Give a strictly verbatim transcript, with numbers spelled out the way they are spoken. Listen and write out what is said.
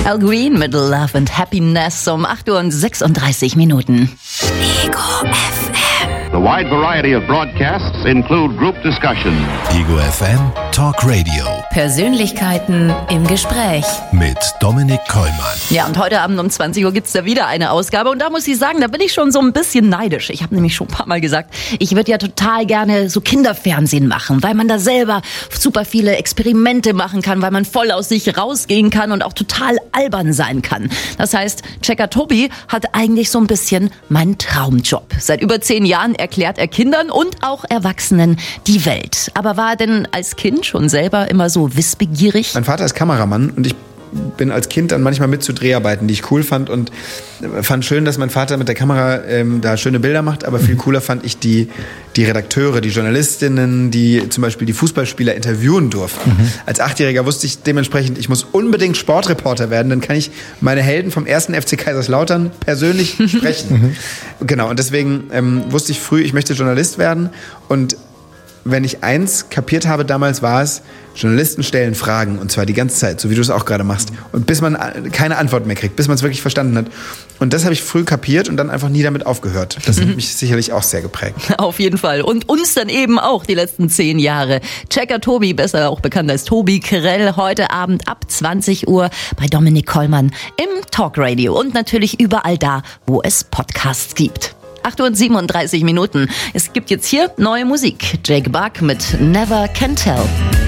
Al Green mit Love and Happiness um acht Uhr und sechsunddreißig Minuten. Ego F M. The wide variety of broadcasts include group discussion. Ego F M Talk Radio. Persönlichkeiten im Gespräch. Mit Dominik Kollmann. Ja, und heute Abend um zwanzig Uhr gibt's da wieder eine Ausgabe. Und da muss ich sagen, da bin ich schon so ein bisschen neidisch. Ich habe nämlich schon ein paar Mal gesagt, ich würde ja total gerne so Kinderfernsehen machen, weil man da selber super viele Experimente machen kann, weil man voll aus sich rausgehen kann und auch total albern sein kann. Das heißt, Checker Tobi hat eigentlich so ein bisschen meinen Traumjob. Seit über zehn Jahren erklärt er Kindern und auch Erwachsenen die Welt. Aber war er denn als Kind schon selber immer so wissbegierig? Mein Vater ist Kameramann und ich bin als Kind dann manchmal mit zu Dreharbeiten, die ich cool fand, und fand schön, dass mein Vater mit der Kamera ähm, da schöne Bilder macht, aber viel cooler fand ich die, die Redakteure, die Journalistinnen, die zum Beispiel die Fußballspieler interviewen durften. Mhm. Als Achtjähriger wusste ich dementsprechend, ich muss unbedingt Sportreporter werden, dann kann ich meine Helden vom ersten F C Kaiserslautern persönlich sprechen. Mhm. Genau, und deswegen ähm, wusste ich früh, ich möchte Journalist werden, und wenn ich eins kapiert habe damals, war es, Journalisten stellen Fragen, und zwar die ganze Zeit, so wie du es auch gerade machst, und bis man keine Antwort mehr kriegt, bis man es wirklich verstanden hat. Und das habe ich früh kapiert und dann einfach nie damit aufgehört. Das hat mich sicherlich auch sehr geprägt. Auf jeden Fall. Und uns dann eben auch die letzten zehn Jahre. Checker Tobi, besser auch bekannt als Tobi Krell, heute Abend ab zwanzig Uhr bei Dominik Kollmann im Talkradio und natürlich überall da, wo es Podcasts gibt. acht Uhr und siebenunddreißig Minuten. Es gibt jetzt hier neue Musik. Jake Buck mit Never Can Tell.